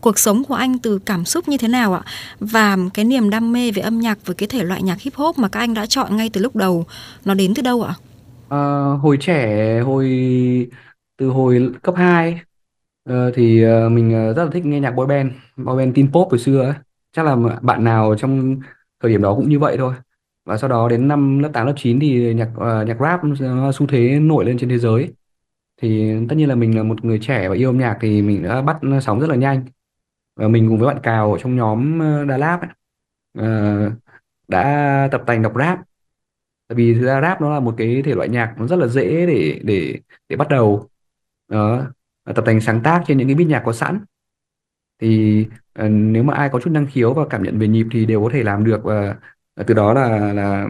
cuộc sống của anh từ cảm xúc như thế nào ạ? Và cái niềm đam mê về âm nhạc với cái thể loại nhạc hip hop mà các anh đã chọn ngay từ lúc đầu, nó đến từ đâu ạ? Hồi trẻ, từ hồi cấp 2 thì mình rất là thích nghe nhạc boy band teen pop hồi xưa ấy. Chắc là bạn nào trong thời điểm đó cũng như vậy thôi. Và sau đó đến năm lớp 8 lớp 9 thì nhạc rap xu thế nổi lên trên thế giới. Thì tất nhiên là mình là một người trẻ và yêu âm nhạc thì mình đã bắt sóng rất là nhanh. Và mình cùng với bạn Cào ở trong nhóm Đà Lạt ấy, ờ, đã tập tành đọc rap. Tại vì thực ra rap nó là một cái thể loại nhạc nó rất là dễ để bắt đầu đó, và tập tành sáng tác trên những cái beat nhạc có sẵn. Thì nếu mà ai có chút năng khiếu và cảm nhận về nhịp thì đều có thể làm được, và từ đó là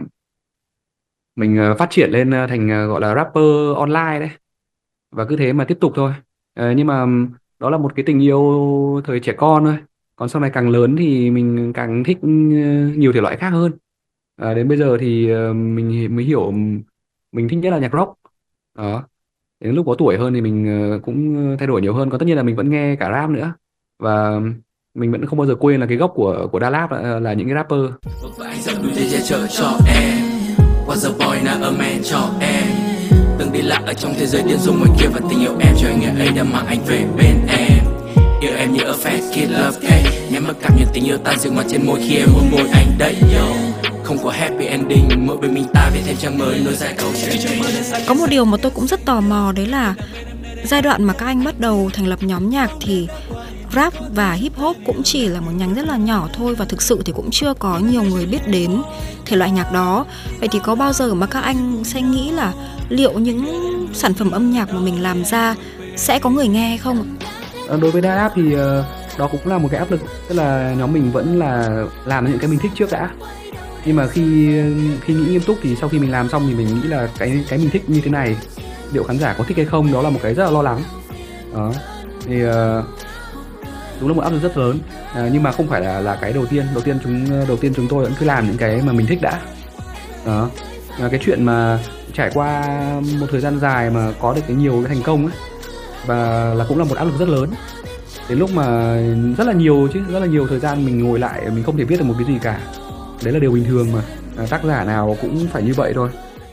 mình phát triển lên thành gọi là rapper online đấy, và cứ thế mà tiếp tục thôi. Nhưng mà đó là một cái tình yêu thời trẻ con thôi, còn sau này càng lớn thì mình càng thích nhiều thể loại khác hơn. Đến bây giờ thì mình mới hiểu mình thích nhất là nhạc rock đó. Đến lúc có tuổi hơn thì mình cũng thay đổi nhiều hơn, còn tất nhiên là mình vẫn nghe cả rap nữa. Và mình vẫn không bao giờ quên là cái gốc của Đà Lạt là những cái rapper. Và anh dẫn đuổi thế che chở cho em. Was a boy not a man cho em. Từng đi lạc ở trong thế giới điên rồ ngoài kia, và tình yêu em cho anh ngày ấy đã mang anh về bên em. Yêu em như a fast kid love cake, nhắm mắt cảm nhận tình yêu ta dịu ngoặt trên môi khi em hôn môi anh đấy yo. Không có happy ending, mỗi bên mình ta viết thêm trang mới nối dài câu chuyện. Có một điều mà tôi cũng rất tò mò, đấy là giai đoạn mà các anh bắt đầu thành lập nhóm nhạc thì rap và hip hop cũng chỉ là một nhánh rất là nhỏ thôi, và thực sự thì cũng chưa có nhiều người biết đến thể loại nhạc đó. Vậy thì có bao giờ mà các anh sẽ nghĩ là liệu những sản phẩm âm nhạc mà mình làm ra sẽ có người nghe hay không? Đối với Đà Lạt thì đó cũng là một cái áp lực, tức là nhóm mình vẫn là làm những cái mình thích trước đã. Nhưng mà khi khi nghĩ nghiêm túc thì sau khi mình làm xong thì mình nghĩ là cái mình thích như thế này liệu khán giả có thích hay không, đó là một cái rất là lo lắng đó. Thì đúng là một áp lực rất lớn. Nhưng mà không phải là cái đầu tiên chúng tôi vẫn cứ làm những cái mà mình thích đã đó. Cái chuyện mà trải qua một thời gian dài mà có được nhiều cái thành công ấy, và là cũng là một áp lực rất lớn. Đến lúc mà rất là nhiều thời gian mình ngồi lại mình không thể viết được một cái gì cả, đấy là điều bình thường mà. Tác giả nào cũng phải như vậy thôi.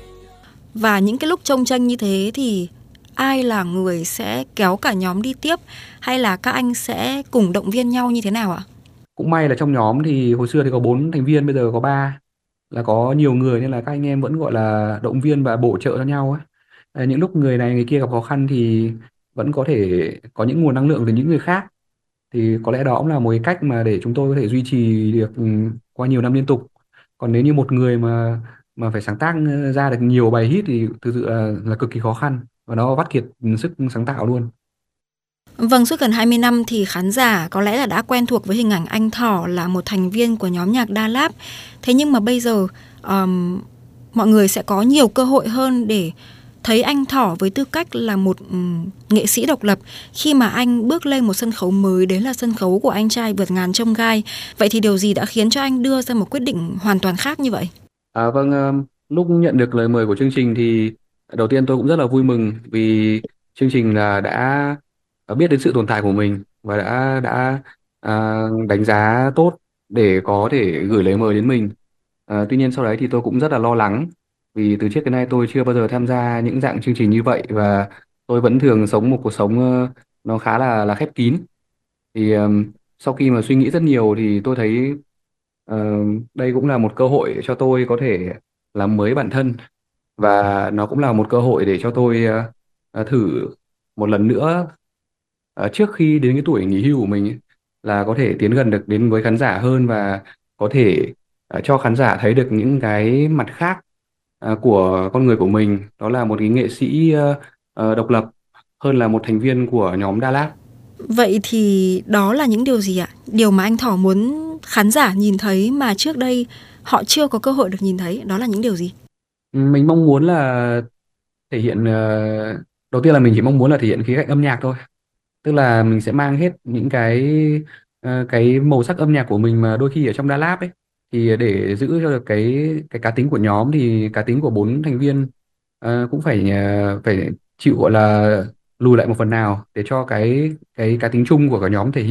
Và những cái lúc chông chênh như thế thì ai là người sẽ kéo cả nhóm đi tiếp, hay là các anh sẽ cùng động viên nhau như thế nào ạ? Cũng may là trong nhóm thì hồi xưa thì có 4 thành viên, bây giờ có 3, là có nhiều người nên là các anh em vẫn gọi là động viên và bổ trợ cho nhau ấy. Những lúc người này người kia gặp khó khăn thì vẫn có thể có những nguồn năng lượng từ những người khác. Thì có lẽ đó cũng là một cái cách mà để chúng tôi có thể duy trì được qua nhiều năm liên tục. Còn nếu như một người mà phải sáng tác ra được nhiều bài hit thì thực sự là cực kỳ khó khăn, và nó vắt kiệt sức sáng tạo luôn. Vâng, suốt gần 20 năm thì khán giả có lẽ là đã quen thuộc với hình ảnh anh Thỏ là một thành viên của nhóm nhạc Đà Lạt. Thế nhưng mà bây giờ mọi người sẽ có nhiều cơ hội hơn để thấy anh Thỏ với tư cách là một nghệ sĩ độc lập, khi mà anh bước lên một sân khấu mới, đấy là sân khấu của Anh Trai Vượt Ngàn Chông Gai. Vậy thì điều gì đã khiến cho anh đưa ra một quyết định hoàn toàn khác như vậy? Vâng, lúc nhận được lời mời của chương trình thì đầu tiên tôi cũng rất là vui mừng, vì chương trình là đã biết đến sự tồn tại của mình và đã đánh giá tốt để có thể gửi lời mời đến mình. Tuy nhiên sau đấy thì tôi cũng rất là lo lắng, vì từ trước đến nay tôi chưa bao giờ tham gia những dạng chương trình như vậy, và tôi vẫn thường sống một cuộc sống nó khá là khép kín. Thì sau khi mà suy nghĩ rất nhiều thì tôi thấy ờ, đây cũng là một cơ hội cho tôi có thể làm mới bản thân, và nó cũng là một cơ hội để cho tôi thử một lần nữa trước khi đến cái tuổi nghỉ hưu của mình ấy, là có thể tiến gần được đến với khán giả hơn, và có thể cho khán giả thấy được những cái mặt khác của con người của mình, đó là một cái nghệ sĩ độc lập hơn là một thành viên của nhóm Đà Lạt. Vậy thì đó là những điều gì ạ? Điều mà anh Thỏ muốn khán giả nhìn thấy mà trước đây họ chưa có cơ hội được nhìn thấy, đó là những điều gì? Mình mong muốn là thể hiện đầu tiên là mình chỉ mong muốn là thể hiện khía cạnh âm nhạc thôi, tức là mình sẽ mang hết những cái màu sắc âm nhạc của mình mà đôi khi ở trong Đà Lạt ấy, thì để giữ cho được cái cá tính của nhóm thì cá tính của 4 thành viên cũng phải chịu gọi là lùi lại một phần nào để cho cái cá tính chung của cả nhóm thể hiện.